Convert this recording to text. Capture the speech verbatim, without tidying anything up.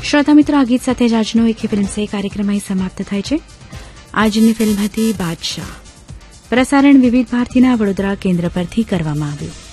શ્રોતા મિત્રો, આ ગીત સાથે જ આજનો એક ફિલ્મ સે કાર્યક્રમ અહીં સમાપ્ત થાય છે. આજની ફિલ્મ હતી બાદશાહ. પ્રસારણ વિવિધ ભારતીના વડોદરા કેન્દ્ર પરથી કરવામાં આવ્યું.